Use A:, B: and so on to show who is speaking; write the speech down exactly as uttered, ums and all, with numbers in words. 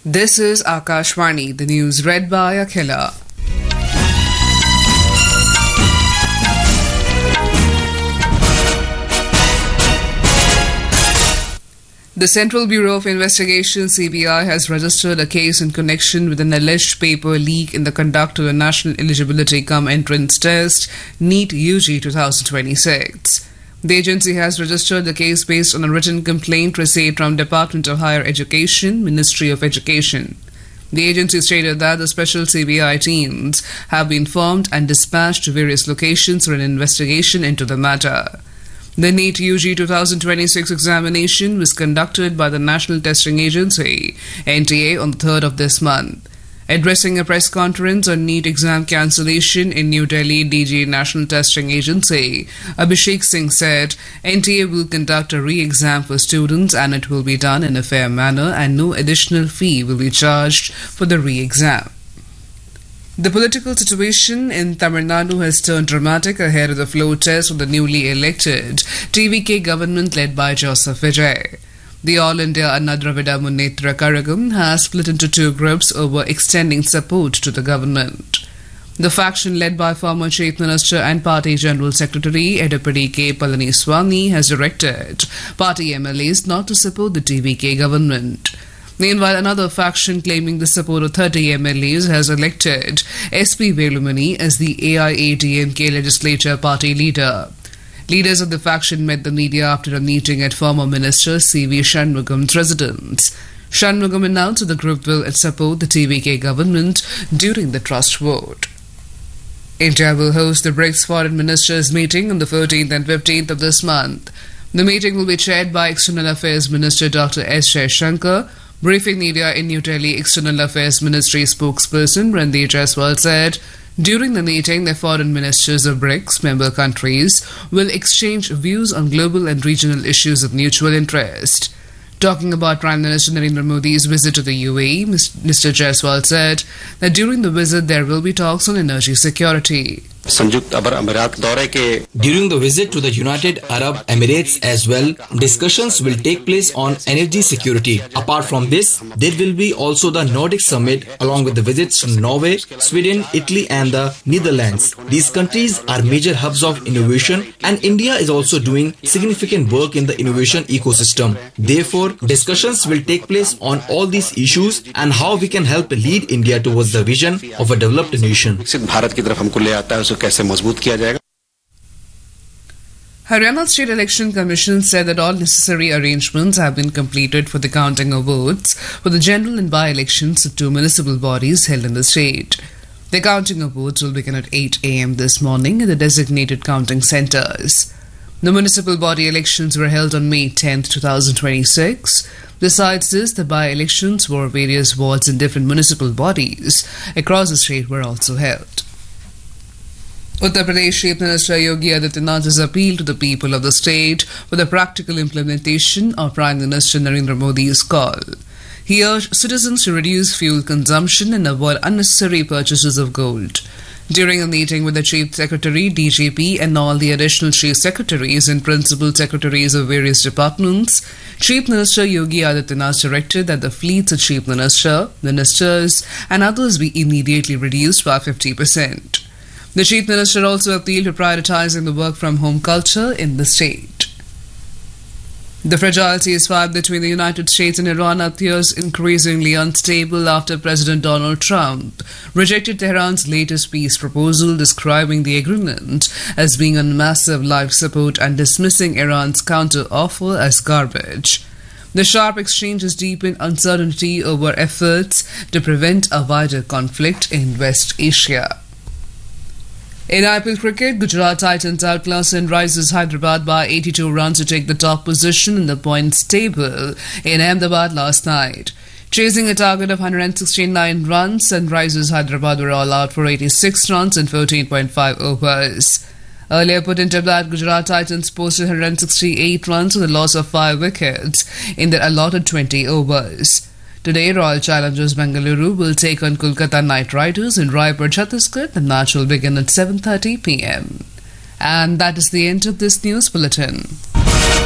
A: This is Akashvani, the news read by Akhila. The Central Bureau of Investigation, C B I, has registered a case in connection with an alleged paper leak in the conduct of the National Eligibility Cum Entrance Test, NEET U G twenty twenty-six. The agency has registered the case based on a written complaint received from Department of Higher Education, Ministry of Education. The agency stated that the special C B I teams have been formed and dispatched to various locations for an investigation into the matter. The NEET U G twenty twenty-six examination was conducted by the National Testing Agency, N T A, on the third of this month. Addressing a press conference on NEET exam cancellation in New Delhi, D G National Testing Agency, Abhishek Singh said N T A will conduct a re-exam for students and it will be done in a fair manner and no additional fee will be charged for the re-exam. The political situation in Tamil Nadu has turned dramatic ahead of the floor test of the newly elected T V K government led by Joseph Vijay. The All India Anna Dravida Munnetra Karagam has split into two groups over extending support to the government. The faction led by former Chief Minister and Party General Secretary Edapadi K. Palaniswamy has directed party M L As not to support the T V K government. Meanwhile, another faction claiming the support of thirty M L As has elected S P Velumani as the A I A D M K legislature party leader. Leaders of the faction met the media after a meeting at former Minister C V Shanmugam's residence. Shanmugam announced that the group will support the T V K government during the trust vote. India will host the BRICS Foreign Ministers meeting on the fourteenth and fifteenth of this month. The meeting will be chaired by External Affairs Minister Doctor S. Jaishankar. Briefing media in New Delhi, External Affairs Ministry spokesperson Randeep Jaiswal said during the meeting, the foreign ministers of BRICS member countries will exchange views on global and regional issues of mutual interest. Talking about Prime Minister Narendra Modi's visit to the U A E, Mister Jaiswal said that during the visit there will be talks on energy security.
B: During
C: the visit to the United Arab Emirates as well, discussions will take place on energy security. Apart from this, there will be also the Nordic Summit along with the visits to Norway, Sweden, Italy and the Netherlands. These countries are major hubs of innovation and India is also doing significant work in the innovation ecosystem. Therefore, discussions will take place on all these issues and how we can help lead India towards the vision of a developed nation.
A: Haryana State Election Commission said that all necessary arrangements have been completed for the counting of votes for the general and by-elections of two municipal bodies held in the state. The counting of votes will begin at eight a m this morning at the designated counting centres. The municipal body elections were held on May tenth, twenty twenty-six. Besides this, the by-elections for various wards in different municipal bodies across the state were also held. Uttar Pradesh Chief Minister Yogi Adityanath has appealed to the people of the state for the practical implementation of Prime Minister Narendra Modi's call. He urged citizens to reduce fuel consumption and avoid unnecessary purchases of gold. During a meeting with the Chief Secretary, D G P and all the additional Chief Secretaries and Principal Secretaries of various departments, Chief Minister Yogi Adityanath directed that the fleets of Chief Minister, Ministers and others be immediately reduced by fifty percent. The Chief Minister also appealed to prioritizing the work-from-home culture in the state. The fragile ceasefire between the United States and Iran appears increasingly unstable after President Donald Trump rejected Tehran's latest peace proposal, describing the agreement as being on massive life support and dismissing Iran's counter-offer as garbage. The sharp exchange has deepened uncertainty over efforts to prevent a wider conflict in West Asia. In I P L cricket, Gujarat Titans outclassed Sunrisers Hyderabad by eighty-two runs to take the top position in the points table in Ahmedabad last night. Chasing a target of one hundred sixty-nine runs, Sunrisers Hyderabad were all out for eighty-six runs in fourteen point five overs. Earlier put into that, Gujarat Titans posted one hundred sixty-eight runs with a loss of five wickets in their allotted twenty overs. Today, Royal Challengers Bengaluru will take on Kolkata Knight Riders in Raipur, Chhattisgarh. The match will begin at seven thirty p m And that is the end of this news bulletin.